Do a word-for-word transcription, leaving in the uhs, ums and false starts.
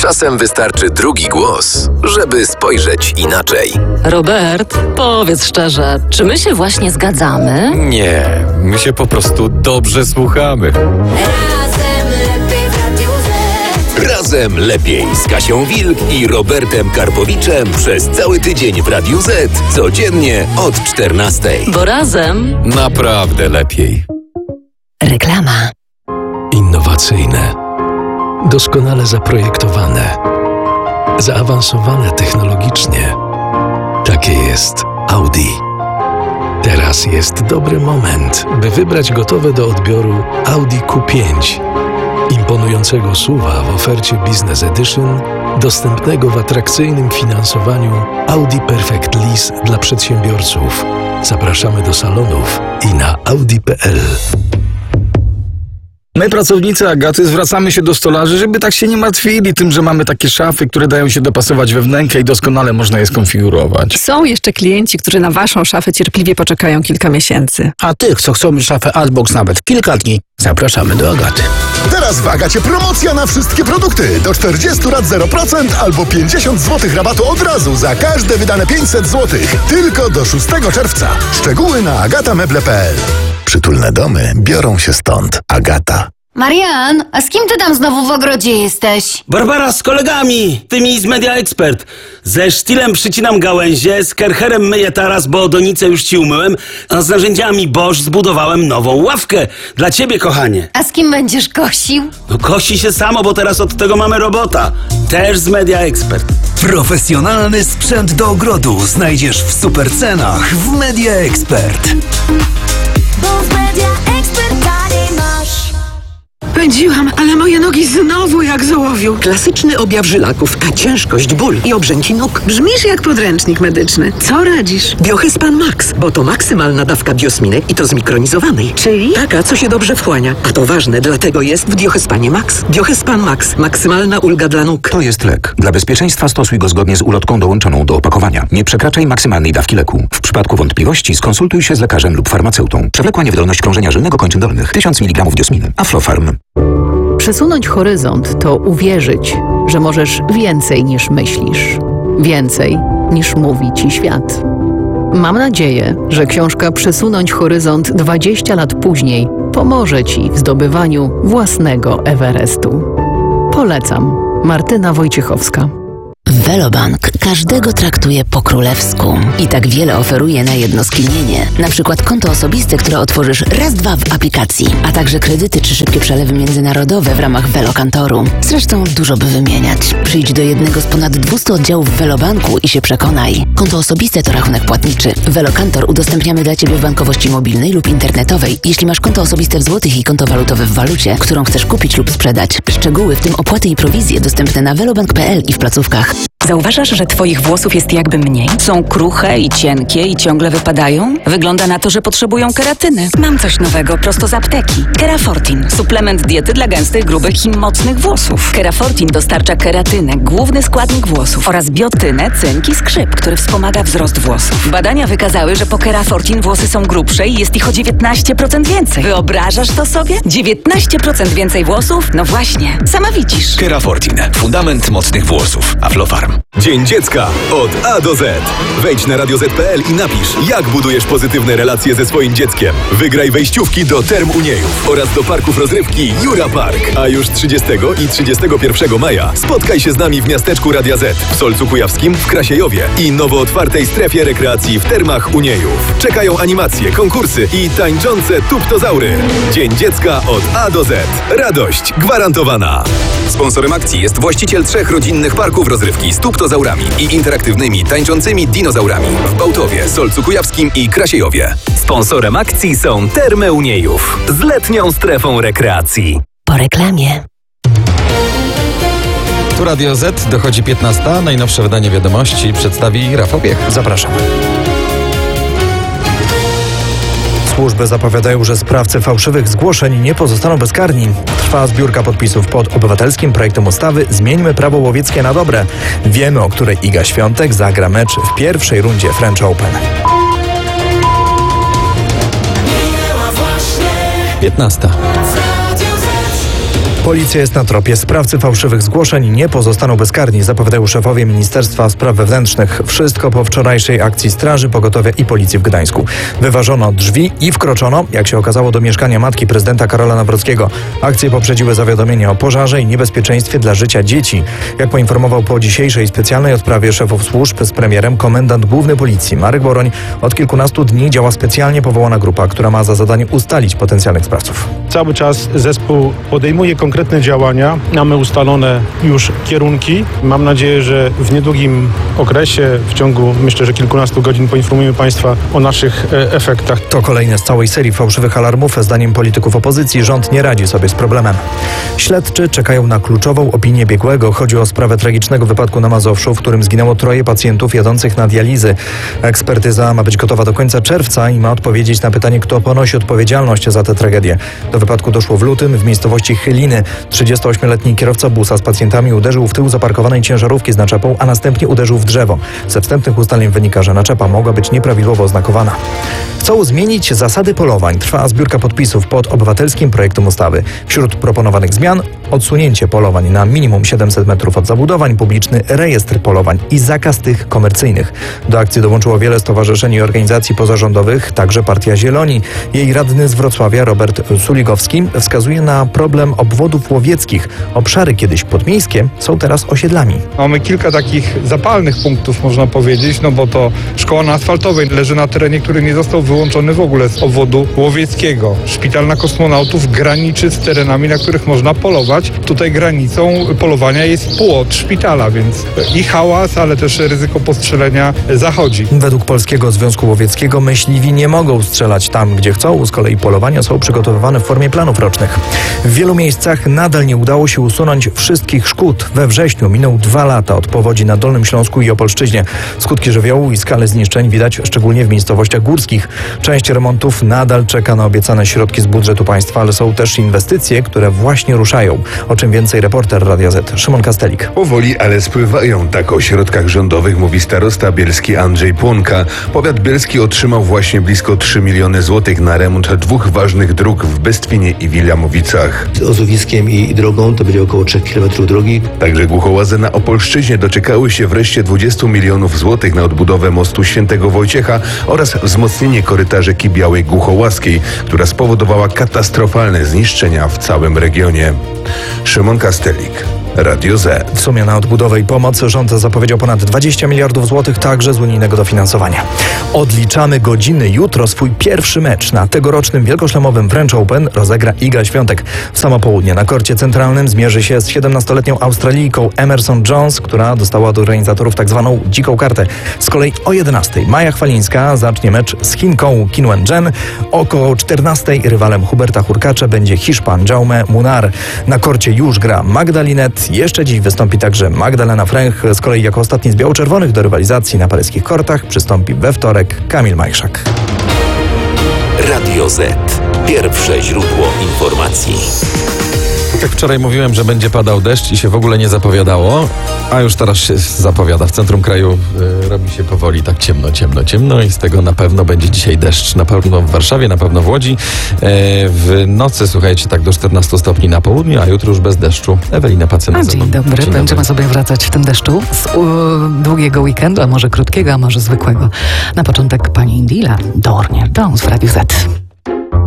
Czasem wystarczy drugi głos, żeby spojrzeć inaczej. Robert, powiedz szczerze, czy my się właśnie zgadzamy? Nie, my się po prostu dobrze słuchamy. Razem lepiej z Kasią Wilk i Robertem Karpowiczem przez cały tydzień w Radiu Z. Codziennie od czternastej. Bo razem Naprawdę lepiej. reklama. Innowacyjne, doskonale zaprojektowane, zaawansowane technologicznie. Takie jest Audi. Teraz jest dobry moment, by wybrać gotowe do odbioru Audi Q pięć. Imponującego S U V-a w ofercie Business Edition, dostępnego w atrakcyjnym finansowaniu Audi Perfect Lease dla przedsiębiorców. Zapraszamy do salonów i na audi kropka p l. My, pracownicy Agaty, zwracamy się do stolarzy, żeby tak się nie martwili tym, że mamy takie szafy, które dają się dopasować we wnękę i doskonale można je skonfigurować. Są jeszcze klienci, którzy na waszą szafę cierpliwie poczekają kilka miesięcy. A tych, co chcą mieć szafę Artbox nawet w kilka dni, zapraszamy do Agaty. Teraz w Agacie promocja na wszystkie produkty. Do czterdziestu lat zero procent albo pięćdziesiąt złotych rabatu od razu za każde wydane pięćset złotych. Tylko do szóstego czerwca. Szczegóły na agatameble kropka p l. Przytulne domy biorą się stąd. Agata. Marian, a z kim ty tam znowu w ogrodzie jesteś? Barbara, z kolegami, tymi z Media Expert. Ze sztilem przycinam gałęzie, z kercherem myję taras, bo donicę już ci umyłem, a z narzędziami Bosch zbudowałem nową ławkę. Dla ciebie, kochanie. A z kim będziesz kosił? No kosi się samo, bo teraz od tego mamy robota. Też z Media Expert. Profesjonalny sprzęt do ogrodu znajdziesz w super cenach w Media Expert. Bo w Media Expert taniej masz. Pędziłam, ale moje nogi znowu jak z ołowiu. Klasyczny objaw żylaków, a ciężkość, ból i obrzęki nóg. Brzmisz jak podręcznik medyczny. Co radzisz? Biohespan Max, bo to maksymalna dawka biosminy i to zmikronizowanej. Czyli taka, co się dobrze wchłania. A to ważne, dlatego jest w Biohespanie Max. Biohespan Max. Maksymalna ulga dla nóg. To jest lek. Dla bezpieczeństwa stosuj go zgodnie z ulotką dołączoną do opakowania. Nie przekraczaj maksymalnej dawki leku. W przypadku wątpliwości skonsultuj się z lekarzem lub farmaceutą. Przewlekła niewydolność krążenia żylnego kończyn dolnych. tysiąc miligramów diosminy. Aflofarm. Przesunąć horyzont to uwierzyć, że możesz więcej niż myślisz. Więcej niż mówi ci świat. Mam nadzieję, że książka Przesunąć horyzont dwadzieścia lat później pomoże ci w zdobywaniu własnego Everestu. Polecam. Martyna Wojciechowska. Velobank każdego traktuje po królewsku i tak wiele oferuje na jedno skinienie. Na przykład konto osobiste, które otworzysz raz, dwa w aplikacji, a także kredyty czy szybkie przelewy międzynarodowe w ramach Velokantoru. Zresztą dużo by wymieniać. Przyjdź do jednego z ponad dwustu oddziałów Velobanku i się przekonaj. Konto osobiste to rachunek płatniczy. Velokantor udostępniamy dla Ciebie w bankowości mobilnej lub internetowej, jeśli masz konto osobiste w złotych i konto walutowe w walucie, którą chcesz kupić lub sprzedać. Szczegóły, w tym opłaty i prowizje, dostępne na velobank kropka p l i w placówkach. Zauważasz, że twoich włosów jest jakby mniej? Są kruche i cienkie i ciągle wypadają? Wygląda na to, że potrzebują keratyny. Mam coś nowego prosto z apteki. Kerafortin. Suplement diety dla gęstych, grubych i mocnych włosów. Kerafortin dostarcza keratynę, główny składnik włosów, oraz biotynę, cynk i skrzyp, który wspomaga wzrost włosów. Badania wykazały, że po Kerafortin włosy są grubsze i jest ich o dziewiętnaście procent więcej. Wyobrażasz to sobie? dziewiętnaście procent więcej włosów? No właśnie. Sama widzisz. Kerafortin. Fundament mocnych włosów. Aflofarm. Dzień Dziecka od A do Z. Wejdź na radio zet kropka p l i napisz, jak budujesz pozytywne relacje ze swoim dzieckiem. Wygraj wejściówki do Term Uniejów oraz do parków rozrywki Jura Park. A już trzydziestego i trzydziestego pierwszego maja spotkaj się z nami w miasteczku Radia Z, w Solcu Kujawskim, w Krasiejowie i nowo otwartej strefie rekreacji w Termach Uniejów. Czekają animacje, konkursy i tańczące tuptozaury. Dzień Dziecka od A do Z. Radość gwarantowana. Sponsorem akcji jest właściciel trzech rodzinnych parków rozrywki z tuptozaurami i interaktywnymi tańczącymi dinozaurami w Bałtowie, Solcu Kujawskim i Krasiejowie. Sponsorem akcji są Termy Uniejów z letnią strefą rekreacji. Po reklamie. Tu Radio Z, dochodzi piętnasta. Najnowsze wydanie wiadomości przedstawi Rafał Biech. Zapraszamy. Służby zapowiadają, że sprawcy fałszywych zgłoszeń nie pozostaną bezkarni. Trwa zbiórka podpisów pod obywatelskim projektem ustawy Zmieńmy prawo łowieckie na dobre. Wiemy, o której Iga Świątek zagra mecz w pierwszej rundzie French Open. piętnasta. Policja jest na tropie. Sprawcy fałszywych zgłoszeń nie pozostaną bezkarni, zapowiadają szefowie Ministerstwa Spraw Wewnętrznych. Wszystko po wczorajszej akcji Straży Pogotowia i Policji w Gdańsku. Wyważono drzwi i wkroczono, jak się okazało, do mieszkania matki prezydenta Karola Nawrockiego. Akcje poprzedziły zawiadomienie o pożarze i niebezpieczeństwie dla życia dzieci. Jak poinformował po dzisiejszej specjalnej odprawie szefów służb z premierem komendant główny Policji Marek Boroń, od kilkunastu dni działa specjalnie powołana grupa, która ma za zadanie ustalić potencjalnych sprawców. Cały czas zespół podejmuje konkretne działania. Mamy ustalone już kierunki. Mam nadzieję, że w niedługim okresie, w ciągu myślę, że kilkunastu godzin poinformujemy Państwa o naszych e, efektach. To kolejne z całej serii fałszywych alarmów. Zdaniem polityków opozycji rząd nie radzi sobie z problemem. Śledczy czekają na kluczową opinię biegłego. Chodzi o sprawę tragicznego wypadku na Mazowszu, w którym zginęło troje pacjentów jadących na dializy. Ekspertyza ma być gotowa do końca czerwca i ma odpowiedzieć na pytanie, kto ponosi odpowiedzialność za tę tragedię. Do wypadku doszło w lutym w miejscowości Chyliny. trzydziestoośmioletni kierowca busa z pacjentami uderzył w tył zaparkowanej ciężarówki z naczepą, a następnie uderzył w drzewo. Ze wstępnych ustaleń wynika, że naczepa mogła być nieprawidłowo oznakowana. Chcą zmienić zasady polowań. Trwa zbiórka podpisów pod obywatelskim projektem ustawy. Wśród proponowanych zmian odsunięcie polowań na minimum siedemset metrów od zabudowań, publiczny rejestr polowań i zakaz tych komercyjnych. Do akcji dołączyło wiele stowarzyszeń i organizacji pozarządowych, także Partia Zieloni. Jej radny z Wrocławia Robert Suligowski wskazuje na problem obwodów łowieckich. Obszary kiedyś podmiejskie są teraz osiedlami. Mamy kilka takich zapalnych punktów, można powiedzieć, no bo to szkoła na Asfaltowej leży na terenie, który nie został wyłączony w ogóle z obwodu łowieckiego. Szpital na Kosmonautów graniczy z terenami, na których można polować. Tutaj granicą polowania jest płot szpitala, więc i hałas, ale też ryzyko postrzelenia zachodzi. Według Polskiego Związku Łowieckiego myśliwi nie mogą strzelać tam, gdzie chcą. Z kolei polowania są przygotowywane w formie planów rocznych. W wielu miejscach nadal nie udało się usunąć wszystkich szkód. We wrześniu minął dwa lata od powodzi na Dolnym Śląsku i Opolszczyźnie. Skutki żywiołu i skalę zniszczeń widać szczególnie w miejscowościach górskich. Część remontów nadal czeka na obiecane środki z budżetu państwa, ale są też inwestycje, które właśnie ruszają. O czym więcej reporter Radia Z Szymon Kastelik. Powoli, ale spływają. Tak o środkach rządowych mówi starosta bielski Andrzej Płonka. Powiat bielski otrzymał właśnie blisko trzy miliony złotych na remont dwóch ważnych dróg w Bestwinie i Wilamowicach. Z Ozowiskiem i drogą to będzie około trzech kilometrów drogi. Także Głuchołazy na Opolszczyźnie doczekały się wreszcie dwudziestu milionów złotych na odbudowę mostu Świętego Wojciecha oraz wzmocnienie koryta rzeki Białej Głuchołaskiej, która spowodowała katastrofalne zniszczenia w całym regionie. Szymon Kastelik, Radio Z. W sumie na odbudowę i pomoc rząd zapowiedział ponad dwadzieścia miliardów złotych także z unijnego dofinansowania. Odliczamy godziny. Jutro swój pierwszy mecz na tegorocznym wielkoszlemowym French Open rozegra Iga Świątek. W samo południe na korcie centralnym zmierzy się z siedemnastoletnią Australijką Emerson Jones, która dostała od organizatorów tak zwaną dziką kartę. Z kolei o jedenastej Maja Chwalińska zacznie mecz z Chinką Qinwen Zhen. Około czternastej rywalem Huberta Hurkacza będzie Hiszpan Jaume Munar. Na korcie już gra Magdalinet. Jeszcze dziś wystąpi także Magdalena Fręch. Z kolei jako ostatni z biało-czerwonych do rywalizacji na paryskich kortach przystąpi we wtorek Kamil Majszak. Radio Z. Pierwsze źródło informacji. Tak wczoraj mówiłem, że będzie padał deszcz i się w ogóle nie zapowiadało, a już teraz się zapowiada. W centrum kraju y, robi się powoli tak ciemno, ciemno, ciemno i z tego na pewno będzie dzisiaj deszcz. Na pewno w Warszawie, na pewno w Łodzi. Y, w nocy, słuchajcie, tak do czternastu stopni na południu, a jutro już bez deszczu. Ewelina Pacyna. A, dzień dobry. Dzień Będziemy dobry. sobie wracać w tym deszczu z u, długiego weekendu, a może krótkiego, a może zwykłego. Na początek pani Indila, Dornier Downs w Radiu Z.